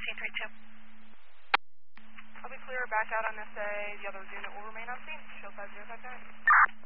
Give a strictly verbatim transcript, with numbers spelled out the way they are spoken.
fifteen three two. I'll be clear back out on S A. The other unit will remain on scene. Show five zero five nine.